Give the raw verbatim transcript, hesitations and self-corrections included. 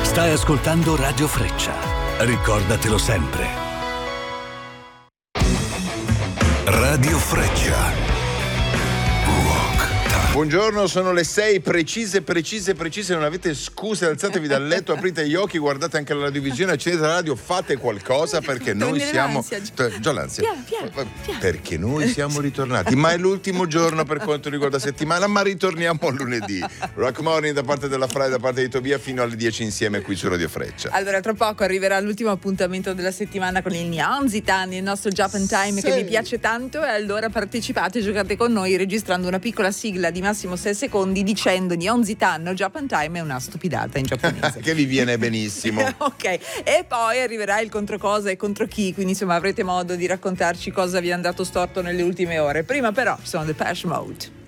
Stai ascoltando Radio Freccia. Ricordatelo sempre. Radio Freccia. Buongiorno, sono le sei precise, precise, precise. Non avete scuse, alzatevi dal letto, aprite gli occhi, guardate anche la radiovisione, accendete la radio, fate qualcosa perché noi siamo. Già l'ansia. Piano, piano, piano. Perché noi siamo ritornati, ma è l'ultimo giorno per quanto riguarda la settimana, ma ritorniamo lunedì. Rock Morning da parte della Fra e da parte di Tobia fino alle dieci insieme qui su Radio Freccia. Allora, tra poco arriverà l'ultimo appuntamento della settimana con il Nyanzitan, il nostro Japan Time, sì, che vi piace tanto, e allora partecipate e giocate con noi registrando una piccola sigla di massimo sei secondi dicendo Nyanzitan o Japan Time è una stupidata in giapponese. Che vi viene benissimo. Ok, e poi arriverà il contro cosa e contro chi, quindi insomma avrete modo di raccontarci cosa vi è andato storto nelle ultime ore. Prima però ci sono The Depeche Mode.